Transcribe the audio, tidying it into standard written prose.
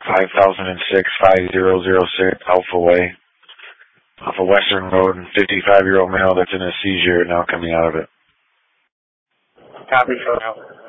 5006 Alpha Way off of Western Road, and 55-year-old male that's in a seizure now coming out of it. Copy for now.